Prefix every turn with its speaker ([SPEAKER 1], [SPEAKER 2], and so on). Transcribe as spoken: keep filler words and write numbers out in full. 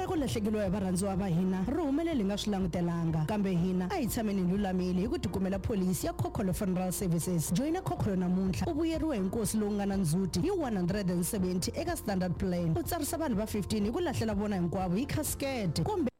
[SPEAKER 1] ra ku lahlekeriwa hi varhandziwa va hina ri humeleli nga swi langutelanga kambe hina a hi tshameni hi lulamile hi ku tikumela pholisi ya Khokolo Funeral Services. Joyina Khokolo namuntlha u vuyeriwe hi nkosi lowu nga na ndzhuti hi one hundred seventy eka standard plan. U tsarisa vanhu va fifteen hi ku lahlela vona hinkwavo hi casket kumbe